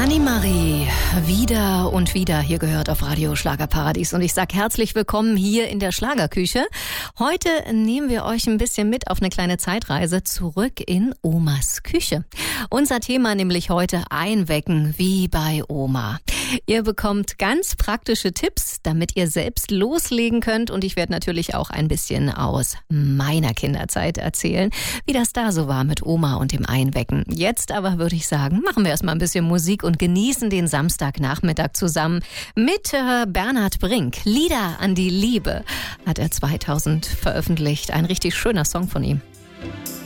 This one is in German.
Annemarie, wieder und wieder hier gehört auf Radio Schlagerparadies und ich sag herzlich willkommen hier in der Schlagerküche. Heute nehmen wir euch ein bisschen mit auf eine kleine Zeitreise zurück in Omas Küche. Unser Thema nämlich heute Einwecken wie bei Oma. Ihr bekommt ganz praktische Tipps, damit ihr selbst loslegen könnt und ich werde natürlich auch ein bisschen aus meiner Kinderzeit erzählen, wie das da so war mit Oma und dem Einwecken. Jetzt aber würde ich sagen, machen wir erstmal ein bisschen Musik und genießen den Samstagnachmittag zusammen mit Bernhard Brink. Lieder an die Liebe hat er 2000 veröffentlicht. Ein richtig schöner Song von ihm.